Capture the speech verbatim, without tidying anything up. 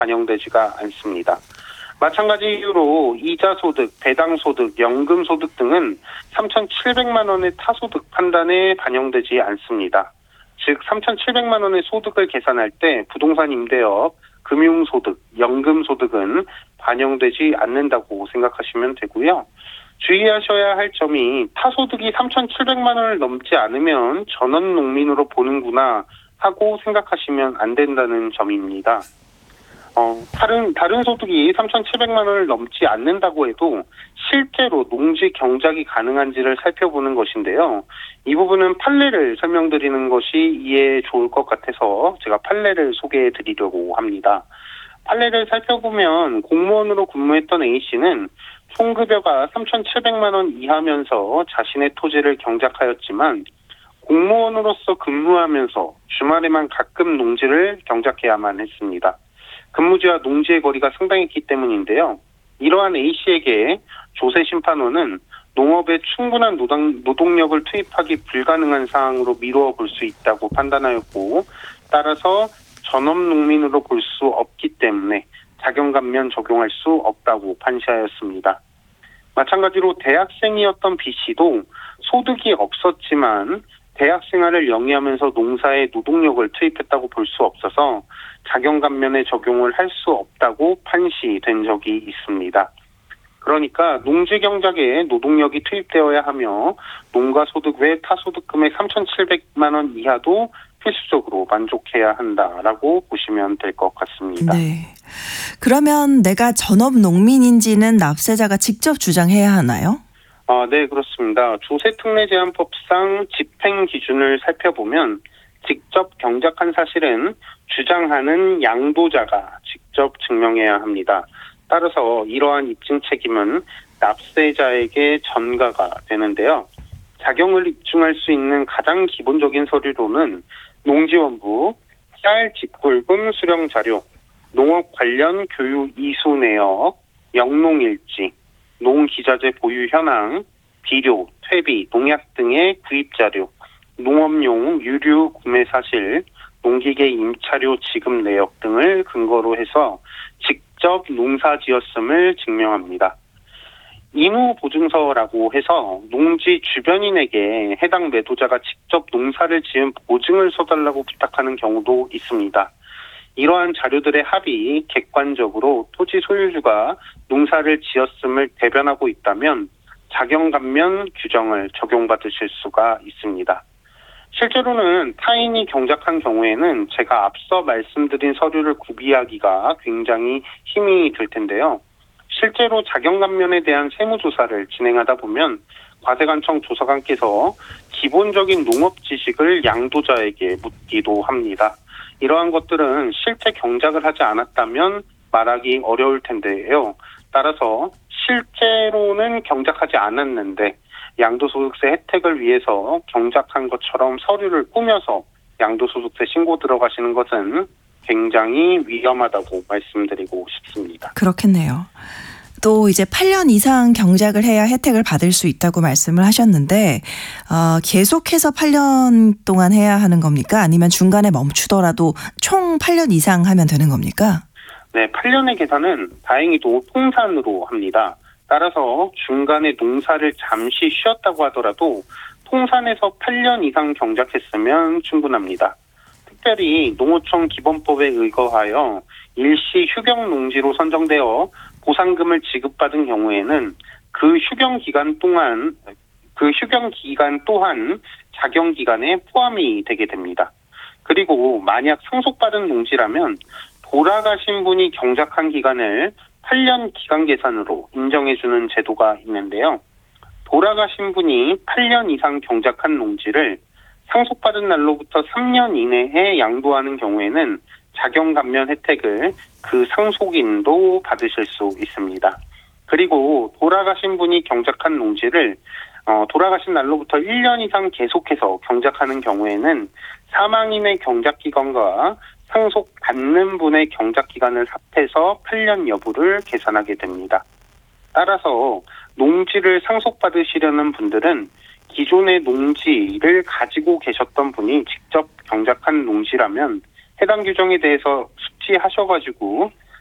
반영되지가 않습니다. 마찬가지 이유로 이자소득, 배당소득, 연금소득 등은 삼천칠백만 원의 타소득 판단에 반영되지 않습니다. 즉 삼천칠백만 원의 소득을 계산할 때 부동산 임대업, 금융소득, 연금소득은 반영되지 않는다고 생각하시면 되고요. 주의하셔야 할 점이 타소득이 삼천칠백만 원을 넘지 않으면 전원농민으로 보는구나 하고 생각하시면 안 된다는 점입니다. 어, 다른, 다른 소득이 삼천칠백만 원을 넘지 않는다고 해도 실제로 농지 경작이 가능한지를 살펴보는 것인데요. 이 부분은 판례를 설명드리는 것이 이해에 좋을 것 같아서 제가 판례를 소개해 드리려고 합니다. 판례를 살펴보면 공무원으로 근무했던 A씨는 총급여가 삼천칠백만 원 이하면서 자신의 토지를 경작하였지만 공무원으로서 근무하면서 주말에만 가끔 농지를 경작해야만 했습니다. 근무지와 농지의 거리가 상당했기 때문인데요. 이러한 A씨에게 조세심판원은 농업에 충분한 노동, 노동력을 투입하기 불가능한 상황으로 미루어 볼 수 있다고 판단하였고, 따라서 전업농민으로 볼 수 없기 때문에 자경감면 적용할 수 없다고 판시하였습니다. 마찬가지로 대학생이었던 B씨도 소득이 없었지만 대학생활을 영위하면서 농사에 노동력을 투입했다고 볼 수 없어서 자경감면에 적용을 할 수 없다고 판시된 적이 있습니다. 그러니까 농지경작에 노동력이 투입되어야 하며 농가소득 외 타소득 금액 삼천칠백만 원 이하도 필수적으로 만족해야 한다라고 보시면 될 것 같습니다. 네. 그러면 내가 전업농민인지는 납세자가 직접 주장해야 하나요? 아, 네, 그렇습니다. 조세특례제한법상 집행 기준을 살펴보면 직접 경작한 사실은 주장하는 양도자가 직접 증명해야 합니다. 따라서 이러한 입증 책임은 납세자에게 전가가 되는데요. 자경을 입증할 수 있는 가장 기본적인 서류로는 농지원부, 쌀 직불금 수령 자료, 농업 관련 교육 이수 내역, 영농일지, 농기자재 보유 현황, 비료, 퇴비, 농약 등의 구입 자료, 농업용 유류 구매 사실, 농기계 임차료 지급 내역 등을 근거로 해서 직접 농사 지었음을 증명합니다. 인후보증서라고 해서 농지 주변인에게 해당 매도자가 직접 농사를 지은 보증을 써달라고 부탁하는 경우도 있습니다. 이러한 자료들의 합이 객관적으로 토지 소유주가 농사를 지었음을 대변하고 있다면 자경감면 규정을 적용받으실 수가 있습니다. 실제로는 타인이 경작한 경우에는 제가 앞서 말씀드린 서류를 구비하기가 굉장히 힘이 들 텐데요. 실제로 자경감면에 대한 세무조사를 진행하다 보면 과세관청 조사관께서 기본적인 농업 지식을 양도자에게 묻기도 합니다. 이러한 것들은 실제 경작을 하지 않았다면 말하기 어려울 텐데요. 따라서 실제로는 경작하지 않았는데 양도소득세 혜택을 위해서 경작한 것처럼 서류를 꾸며서 양도소득세 신고 들어가시는 것은 굉장히 위험하다고 말씀드리고 싶습니다. 그렇겠네요. 또 이제 팔 년 이상 경작을 해야 혜택을 받을 수 있다고 말씀을 하셨는데 어, 계속해서 팔 년 동안 해야 하는 겁니까? 아니면 중간에 멈추더라도 총 팔 년 이상 하면 되는 겁니까? 네, 팔 년의 계산은 다행히도 통산으로 합니다. 따라서 중간에 농사를 잠시 쉬었다고 하더라도 통산에서 팔 년 이상 경작했으면 충분합니다. 특별히 농어촌 기본법에 의거하여 일시 휴경 농지로 선정되어 보상금을 지급받은 경우에는 그 휴경 기간 동안 그 휴경 기간 또한 자경 기간에 포함이 되게 됩니다. 그리고 만약 상속받은 농지라면 돌아가신 분이 경작한 기간을 팔 년 기간 계산으로 인정해주는 제도가 있는데요. 돌아가신 분이 팔 년 이상 경작한 농지를 상속받은 날로부터 삼 년 이내에 양도하는 경우에는 자경감면 혜택을 그 상속인도 받으실 수 있습니다. 그리고 돌아가신 분이 경작한 농지를 어, 돌아가신 날로부터 일 년 이상 계속해서 경작하는 경우에는 사망인의 경작기간과 상속받는 분의 경작기간을 합해서 팔 년 여부를 계산하게 됩니다. 따라서 농지를 상속받으시려는 분들은 기존의 농지를 가지고 계셨던 분이 직접 경작한 농지라면 해당 규정에 대해서 숙지하셔가지고